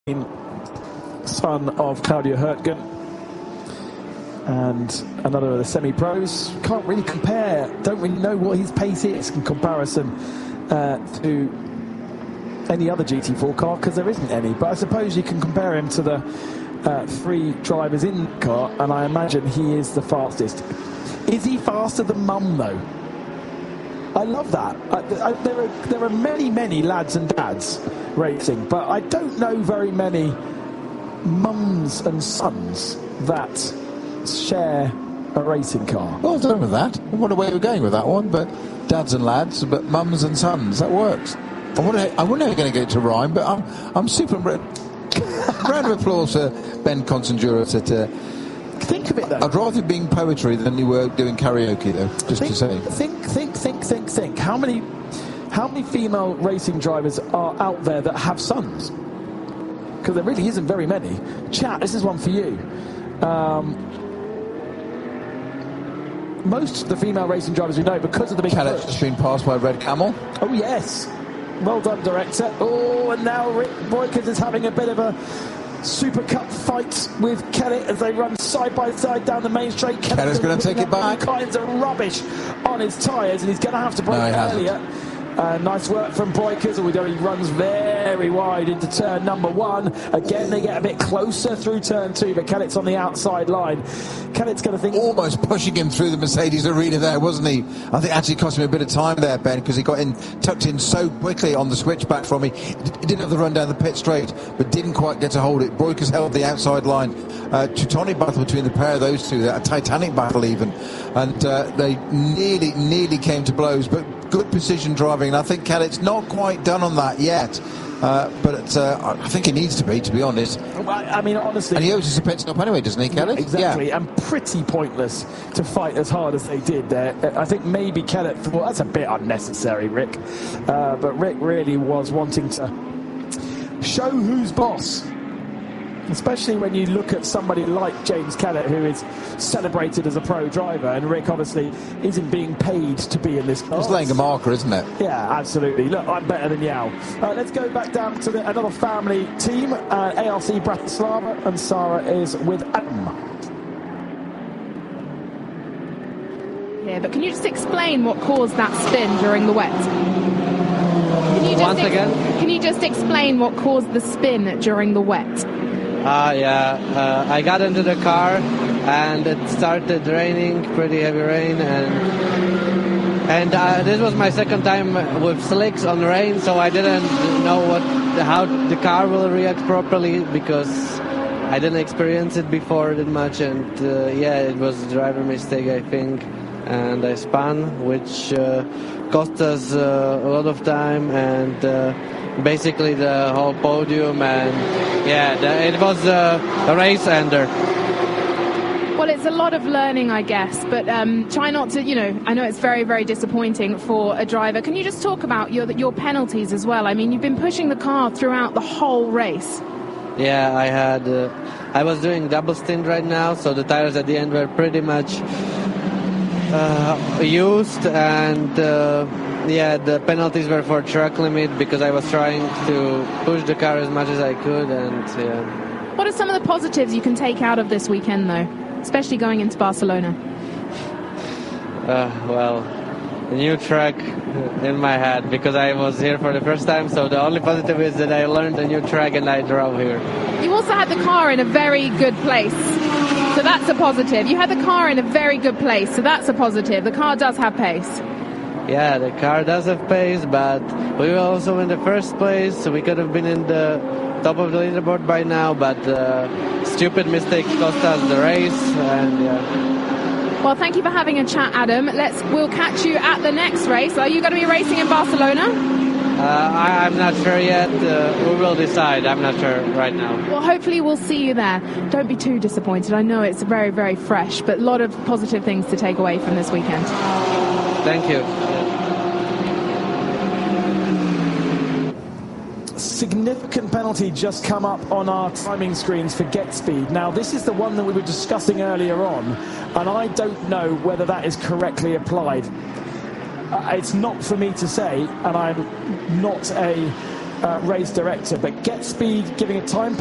son of Claudio Hurtgen and another of the semi-pros. Can't really compare, don't really know what his pace is in comparison to any other GT4 car, because there isn't any, but I suppose you can compare him to the three drivers in the car, and I imagine he is the fastest. Is he faster than Mum though? I love that. There are many lads and dads racing, but I don't know very many mums and sons that share a racing car. Well done with that. What a way we're going with that one, but dads and lads, but mums and sons, that works. I wonder how you're going to get it to rhyme, but I'm super... Round of applause for Ben Consanjura. Think of it though. I'd rather being poetry than you were doing karaoke though, just to say. Think. How many female racing drivers are out there that have sons? Because there really isn't very many. Chat, this is one for you. Most of the female racing drivers we know, because of the big Cadet's just been passed by Red Camel. Oh yes. Well done, director. Oh, and now Rick Boykins is having a bit of a Super Cup fight with Kellett as they run side by side down the main straight. Kellett's going to take it back. All kinds of rubbish on his tyres, and he's going to have to brake earlier. Nice work from Boykins, although he runs very wide into turn number 1. Again, they get a bit closer through turn 2, but Kellett's on the outside line. Kellett's going to think... Almost pushing him through the Mercedes arena there, wasn't he? I think actually cost him a bit of time there, Ben, because he got tucked in so quickly on the switchback from me. He didn't have the run down the pit straight, but didn't quite get to hold it. Boykins held the outside line. Teutonic battle between the pair of those two, a titanic battle even. And they nearly came to blows, but good precision driving, and I think Kellett's not quite done on that yet, but I think he needs to be honest. Well, I mean, honestly... And he owes us a pit stop anyway, doesn't he, Kellett? Exactly, yeah. And pretty pointless to fight as hard as they did there. I think maybe Kellett thought, that's a bit unnecessary, Rick. But Rick really was wanting to show who's boss. Especially when you look at somebody like James Kellett, who is celebrated as a pro driver, and Rick obviously isn't being paid to be in this car. It's laying a marker, isn't it? Yeah, absolutely. Look, I'm better than Yao. Let's go back down to another family team, ARC Bratislava, and Sarah is with Adam. Yeah, but can you just explain what caused that spin during the wet? Can you just explain what caused the spin during the wet? I got into the car and it started raining, pretty heavy rain, and this was my second time with slicks on rain, so I didn't know how the car will react properly, because I didn't experience it before that much, and it was a driver mistake, I think, and I spun, which cost us a lot of time and basically the whole podium, and it was a race ender. Well, it's a lot of learning, I guess, but try not to, I know it's very, very disappointing for a driver. Can you just talk about your penalties as well? I mean, you've been pushing the car throughout the whole race. Yeah, I was doing double stint right now, so the tires at the end were pretty much used, and the penalties were for track limit, because I was trying to push the car as much as I could, and What are some of the positives you can take out of this weekend, though, especially going into Barcelona? Well, a new track in my head, because I was here for the first time, so the only positive is that I learned a new track and I drove here. You also had the car in a very good place, so that's a positive. You had the car in a very good place, so that's a positive. The car does have pace. Yeah, the car does have pace, but we were also in the first place, so we could have been in the top of the leaderboard by now, but stupid mistake cost us the race, and Well, thank you for having a chat, Adam. We'll catch you at the next race. Are you going to be racing in Barcelona? I'm not sure yet. We will decide. I'm not sure right now. Well, hopefully we'll see you there. Don't be too disappointed. I know it's very, very fresh, but a lot of positive things to take away from this weekend. Thank you. Significant penalty just come up on our timing screens for get speed. Now, this is the one that we were discussing earlier on, and I don't know whether that is correctly applied. It's not for me to say, and I'm not a race director. But Get Speed giving a time